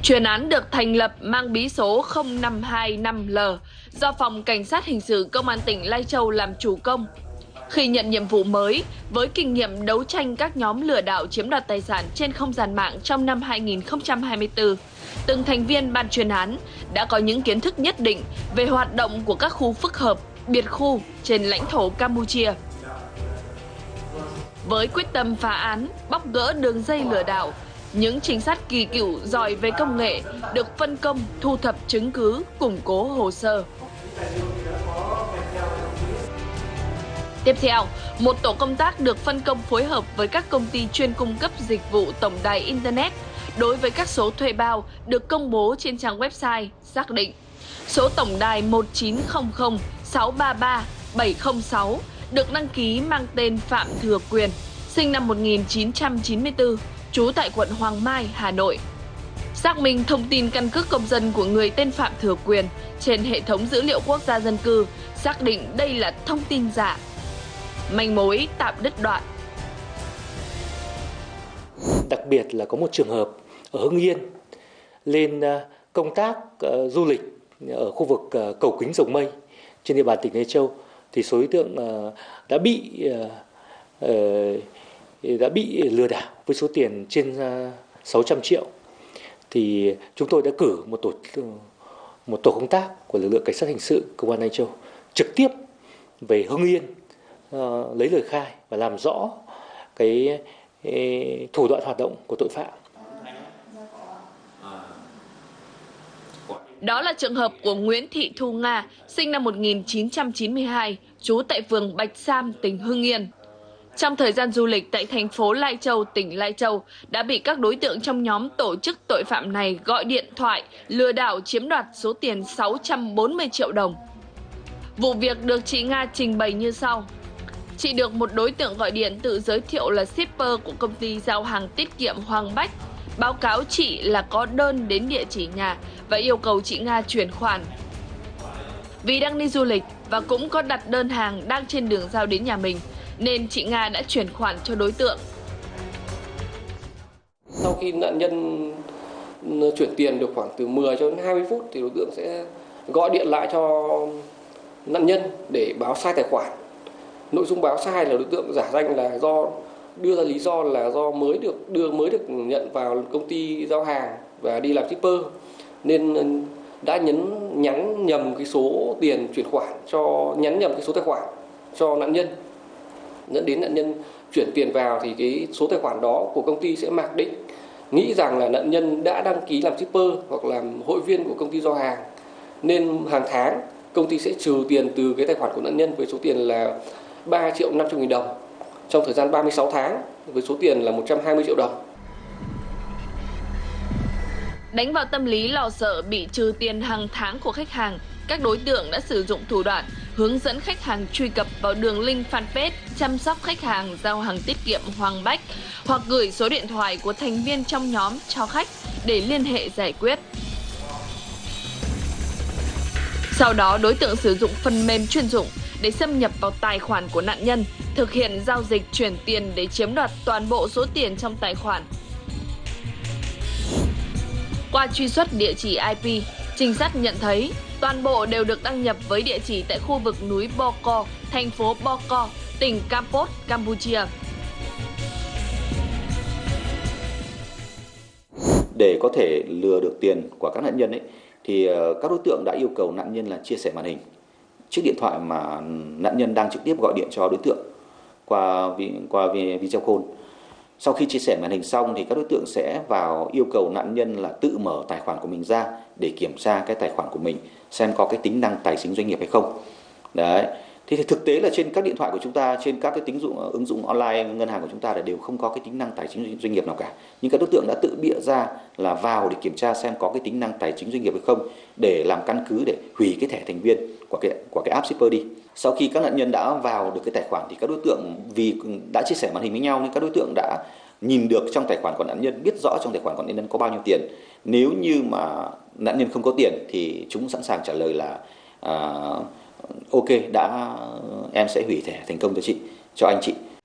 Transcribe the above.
Chuyên án được thành lập mang bí số 0525L do Phòng Cảnh sát Hình sự Công an tỉnh Lai Châu làm chủ công. Khi nhận nhiệm vụ mới, với kinh nghiệm đấu tranh các nhóm lừa đảo chiếm đoạt tài sản trên không gian mạng trong năm 2024, từng thành viên ban chuyên án đã có những kiến thức nhất định về hoạt động của các khu phức hợp, biệt khu trên lãnh thổ Campuchia. Với quyết tâm phá án, bóc gỡ đường dây lừa đảo, những trinh sát kỳ cựu giỏi về công nghệ được phân công thu thập chứng cứ, củng cố hồ sơ. Tiếp theo, một tổ công tác được phân công phối hợp với các công ty chuyên cung cấp dịch vụ tổng đài Internet đối với các số thuê bao được công bố trên trang website xác định. Số tổng đài 1900 633 706 được đăng ký mang tên Phạm Thừa Quyền, sinh năm 1994, trú tại quận Hoàng Mai, Hà Nội. Xác minh thông tin căn cước công dân của người tên Phạm Thừa Quyền trên hệ thống dữ liệu quốc gia dân cư, xác định đây là thông tin giả. Manh mối tạm đứt đoạn. Đặc biệt là có một trường hợp ở Hưng Yên lên công tác du lịch ở khu vực cầu Kính Rồng Mây trên địa bàn tỉnh Lai Châu, thì số đối tượng đã bị lừa đảo với số tiền trên 600 triệu. Thì chúng tôi đã cử một tổ công tác của lực lượng cảnh sát hình sự công an Lai Châu trực tiếp về Hưng Yên lấy lời khai và làm rõ cái thủ đoạn hoạt động của tội phạm. Đó là trường hợp của Nguyễn Thị Thu Nga, sinh năm 1992, trú tại phường Bạch Sam, tỉnh Hưng Yên. Trong thời gian du lịch tại thành phố Lai Châu, tỉnh Lai Châu, đã bị các đối tượng trong nhóm tổ chức tội phạm này gọi điện thoại, lừa đảo chiếm đoạt số tiền 640 triệu đồng. Vụ việc được chị Nga trình bày như sau. Chị được một đối tượng gọi điện tự giới thiệu là shipper của công ty giao hàng tiết kiệm Hoàng Bách, báo cáo chị là có đơn đến địa chỉ nhà và yêu cầu chị Nga chuyển khoản. Vì đang đi du lịch và cũng có đặt đơn hàng đang trên đường giao đến nhà mình, nên chị Nga đã chuyển khoản cho đối tượng. Sau khi nạn nhân chuyển tiền được khoảng từ 10 cho đến 20 phút thì đối tượng sẽ gọi điện lại cho nạn nhân để báo sai tài khoản. Nội dung báo sai là đối tượng giả danh là đưa ra lý do là do mới được nhận vào công ty giao hàng và đi làm shipper, nên đã nhắn nhầm cái số tiền chuyển khoản nhắn nhầm cái số tài khoản cho nạn nhân, dẫn đến nạn nhân chuyển tiền vào thì cái số tài khoản đó của công ty sẽ mặc định nghĩ rằng là nạn nhân đã đăng ký làm shipper hoặc làm hội viên của công ty giao hàng, nên hàng tháng công ty sẽ trừ tiền từ cái tài khoản của nạn nhân với số tiền là 3.500.000 đồng trong thời gian 36 tháng với số tiền là 120 triệu đồng. Đánh vào tâm lý lo sợ bị trừ tiền hàng tháng của khách hàng, các đối tượng đã sử dụng thủ đoạn hướng dẫn khách hàng truy cập vào đường link fanpage chăm sóc khách hàng giao hàng tiết kiệm Hoàng Bách hoặc gửi số điện thoại của thành viên trong nhóm cho khách để liên hệ giải quyết. Sau đó, đối tượng sử dụng phần mềm chuyên dụng để xâm nhập vào tài khoản của nạn nhân, thực hiện giao dịch chuyển tiền để chiếm đoạt toàn bộ số tiền trong tài khoản. Qua truy xuất địa chỉ IP, trinh sát nhận thấy toàn bộ đều được đăng nhập với địa chỉ tại khu vực núi Boko, thành phố Boko, tỉnh Kampot, Campuchia. Để có thể lừa được tiền của các nạn nhân thì các đối tượng đã yêu cầu nạn nhân là chia sẻ màn hình chiếc điện thoại mà nạn nhân đang trực tiếp gọi điện cho đối tượng qua video call. Sau khi chia sẻ màn hình xong thì các đối tượng sẽ vào yêu cầu nạn nhân là tự mở tài khoản của mình ra để kiểm tra cái tài khoản của mình xem có cái tính năng tài chính doanh nghiệp hay không. Đấy. Thì thực tế là trên các điện thoại của chúng ta, trên các cái ứng dụng online ngân hàng của chúng ta đều không có cái tính năng tài chính doanh nghiệp nào cả. Nhưng các đối tượng đã tự bịa ra là vào để kiểm tra xem có cái tính năng tài chính doanh nghiệp hay không để làm căn cứ để hủy cái thẻ thành viên của cái app shipper đi. Sau khi các nạn nhân đã vào được cái tài khoản thì các đối tượng vì đã chia sẻ màn hình với nhau nên các đối tượng đã nhìn được trong tài khoản của nạn nhân, biết rõ trong tài khoản của nạn nhân có bao nhiêu tiền. Nếu như mà nạn nhân không có tiền thì chúng sẵn sàng trả lời là ok, em sẽ hủy thẻ thành công cho anh chị.